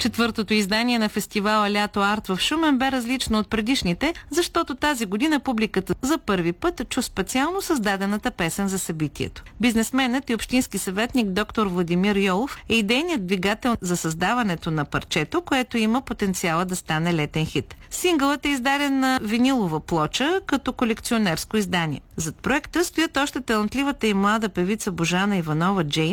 Четвъртото издание на фестивала Лято Арт в Шумен бе различно от предишните, защото тази година публиката за първи път чу специално създадената песен за събитието. Бизнесменът и общински съветник доктор Владимир Йолов е идейният двигател за създаването на парчето, което има потенциала да стане летен хит. Сингълът е издаден на винилова плоча като колекционерско издание. Зад проекта стоят още талантливата и млада певица Божана Иванова Джейн